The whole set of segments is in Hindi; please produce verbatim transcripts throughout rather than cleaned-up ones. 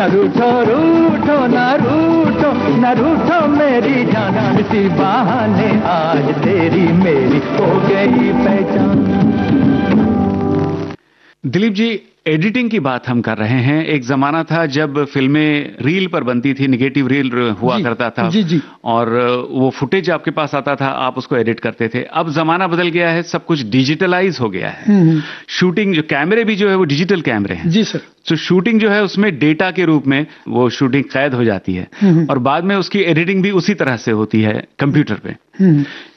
न रूठो रूठो न रूठो न रूठो मेरी जान, इसी बहाने आज तेरी मेरी हो गई पहचान। दिलीप जी, एडिटिंग की बात हम कर रहे हैं। एक जमाना था जब फिल्में रील पर बनती थी, निगेटिव रील हुआ जी, करता था जी जी और वो फुटेज आपके पास आता था, आप उसको एडिट करते थे। अब जमाना बदल गया है, सब कुछ डिजिटलाइज हो गया है। शूटिंग जो कैमरे भी जो है वो डिजिटल कैमरे हैं। जी सर। तो शूटिंग जो है उसमें डेटा के रूप में वो शूटिंग कैद हो जाती है और बाद में उसकी एडिटिंग भी उसी तरह से होती है कंप्यूटर पे।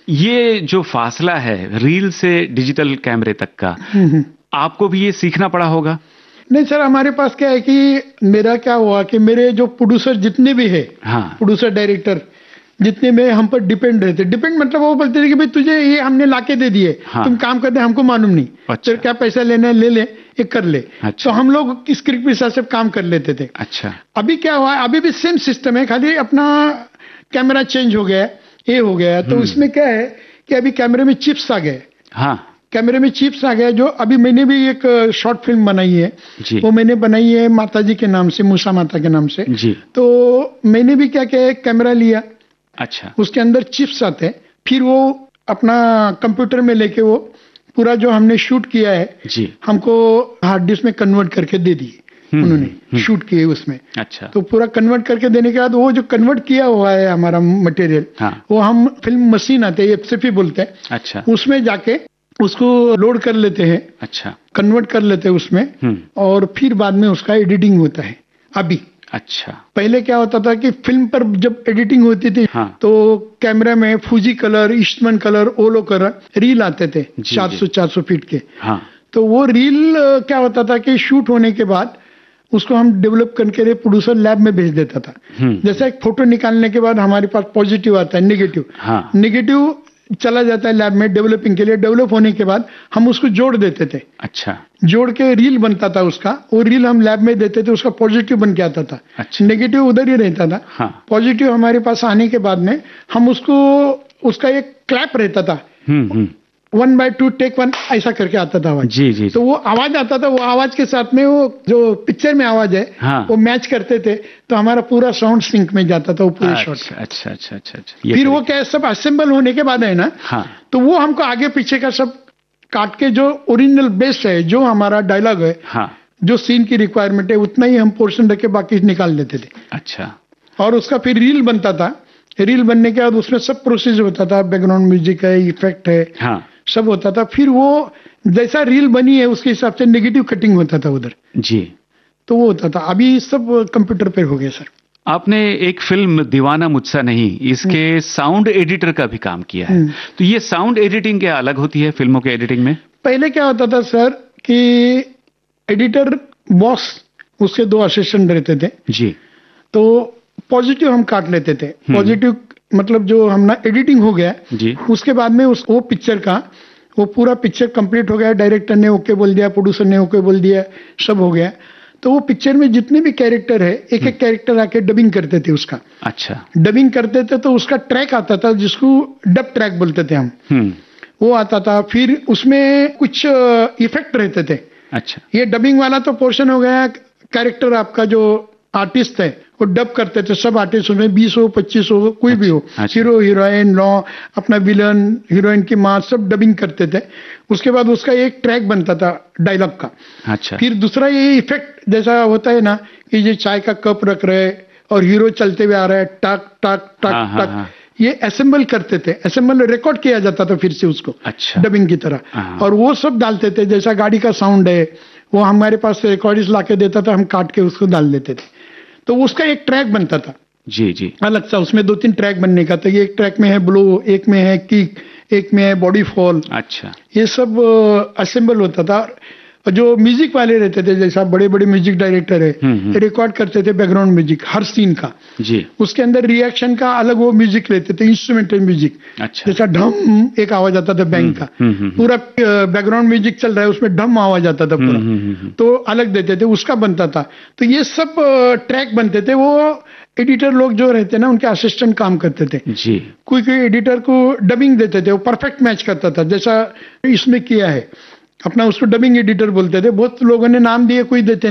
ये जो फासला है रील से डिजिटल कैमरे तक का, आपको भी ये सीखना पड़ा होगा? नहीं सर, हमारे पास क्या है कि मेरा क्या हुआ कि मेरे जो प्रोड्यूसर जितने भी है, हाँ, प्रोड्यूसर डायरेक्टर जितने में हम पर डिपेंड रहते, डिपेंड मतलब वो बोलते थे कि भाई तुझे ये हमने लाके दे दिए, हाँ, तुम काम कर दे, हमको मालूम नहीं, अच्छा, तो क्या पैसा लेना है ले ले, ये कर ले। अच्छा, तो हम लोग स्क्रिप्ट के हिसाब से काम कर लेते थे। अच्छा। अभी क्या हुआ, अभी भी सेम सिस्टम है, खाली अपना कैमरा चेंज हो गया, ये हो गया। तो उसमें क्या है कि अभी कैमरे में चिप्स आ गए। हाँ, कैमरे में चिप्स आ गया। जो अभी मैंने भी एक शॉर्ट फिल्म बनाई है जी, वो मैंने बनाई है माता जी के नाम से, मूसा माता के नाम से जी। तो मैंने भी क्या किया, कैमरा लिया, अच्छा, उसके अंदर चिप्स आते हैं, फिर वो अपना कंप्यूटर में लेके वो पूरा जो हमने शूट किया है जी, हमको हार्ड डिस्क में कन्वर्ट करके दे दिए उन्होंने, शूट किए उसमें। अच्छा, तो पूरा कन्वर्ट करके देने के बाद वो जो कन्वर्ट किया हुआ है हमारा मटेरियल, हाँ, वो हम फिल्म मशीन आते हैं, एफसीपी बोलते हैं, अच्छा, उसमें जाके उसको लोड कर लेते हैं, अच्छा, कन्वर्ट कर लेते हैं उसमें, और फिर बाद में उसका एडिटिंग होता है। अभी अच्छा, पहले क्या होता था कि फिल्म पर जब एडिटिंग होती थी, हाँ, तो कैमरा में फूजी कलर, ईस्टमन कलर, ओलो कलर रील आते थे चार सौ चार सौ फीट के, हाँ, तो वो रील क्या होता था कि शूट होने के बाद उसको हम डेवलप करके प्रोड्यूसर लैब में भेज देता था। जैसे एक फोटो निकालने के बाद हमारे पास पॉजिटिव आता है, नेगेटिव, हाँ, नेगेटिव चला जाता है लैब में डेवलपिंग के लिए। डेवलप होने के बाद हम उसको जोड़ देते थे, अच्छा, जोड़ के रील बनता था उसका, वो रील हम लैब में देते थे, उसका पॉजिटिव बन के आता था, अच्छा, नेगेटिव उधर ही रहता था, हाँ, पॉजिटिव हमारे पास आने के बाद में हम उसको, उसका एक क्लैप रहता था, one by two take one ऐसा करके आता था आवाज, जी, जी, तो वो आवाज आता था, वो आवाज के साथ में वो जो पिक्चर में आवाज है, हाँ, वो मैच करते थे, तो हमारा पूरा साउंड सिंक में जाता था वो पूरे शॉट। अच्छा, अच्छा, अच्छा, अच्छा, अच्छा। फिर वो क्या सब असेंबल होने के बाद है ना, हाँ, तो वो हमको आगे पीछे का सब काट के जो ओरिजिनल बेस है, जो हमारा डायलॉग है, हाँ, जो सीन की रिक्वायरमेंट है, उतना ही हम पोर्शन रख के बाकी निकाल देते थे। अच्छा, और उसका फिर रील बनता था। रील बनने के बाद उसमें सब प्रोसेस होता था, बैकग्राउंड म्यूजिक है, इफेक्ट है, हाँ, सब होता था। फिर वो जैसा रील बनी है उसके हिसाब से नेगेटिव कटिंग होता था उधर जी, तो वो होता था। अभी सब कंप्यूटर पे हो गया सर। आपने एक फिल्म दीवाना मुझसा नहीं, इसके साउंड एडिटर का भी काम किया है, तो ये साउंड एडिटिंग क्या अलग होती है फिल्मों के एडिटिंग में? पहले क्या होता था सर कि एडिटर बॉस, उसके दो असिस्टेंट रहते थे जी, तो पॉजिटिव हम काट लेते थे। पॉजिटिव मतलब जो हम ना एडिटिंग हो गया जी, उसके बाद में उस वो पिक्चर का वो पूरा पिक्चर कंप्लीट हो गया, डायरेक्टर ने ओके बोल दिया, प्रोड्यूसर ने ओके बोल दिया, सब हो गया, तो वो पिक्चर में जितने भी कैरेक्टर है, एक एक कैरेक्टर आके डबिंग करते थे उसका। अच्छा, डबिंग करते थे तो उसका ट्रैक आता था जिसको डब ट्रैक बोलते थे हम, वो आता था। फिर उसमें कुछ इफेक्ट रहते थे। अच्छा, ये डबिंग वाला तो पोर्शन हो गया। कैरेक्टर आपका जो आर्टिस्ट है वो डब करते थे, सब आर्टिस्ट उसमें बीस हो पच्चीस हो कोई अच्छा, भी हो, हीरो हीरोइन लॉ अपना विलन हीरोइन की माँ सब डबिंग करते थे। उसके बाद उसका एक ट्रैक बनता था डायलॉग का। अच्छा, फिर दूसरा ये इफेक्ट जैसा होता है ना कि ये चाय का कप रख रहे और हीरो चलते हुए आ रहा है, टक टक टक टक, ये असेंबल करते थे, असेंबल रिकॉर्ड किया जाता था फिर से उसको, अच्छा, डबिंग की तरह, और वो सब डालते थे। जैसा गाड़ी का साउंड है वो हमारे पास रिकॉर्डिस्ट लाके देता था, हम काट के उसको डाल देते थे, तो उसका एक ट्रैक बनता था जी जी अलग सा। उसमें दो तीन ट्रैक बनने का था। ये एक ट्रैक में है ब्लो, एक में है किक, एक में है बॉडी फॉल। अच्छा, ये सब असेंबल होता था। और जो म्यूजिक वाले रहते थे, जैसा बड़े बड़े म्यूजिक डायरेक्टर है, रिकॉर्ड करते थे बैकग्राउंड म्यूजिक हर सीन का जी, उसके अंदर रिएक्शन का अलग वो म्यूजिक लेते थे, इंस्ट्रूमेंटल म्यूजिक। अच्छा, जैसा ढम एक आवाज आता था बैंक का, पूरा बैकग्राउंड म्यूजिक चल रहा है उसमें ढम आवाज आता था पूरा, तो अलग देते थे, उसका बनता था। तो ये सब ट्रैक बनते थे। वो एडिटर लोग जो रहते ना उनके असिस्टेंट काम करते थे जी, कोई कोई एडिटर को डबिंग देते थे, वो परफेक्ट मैच करता था जैसा इसमें किया है अपना, उसको डबिंग एडिटर बोलते थे। बहुत लोगों ने नाम दिए, कोई देते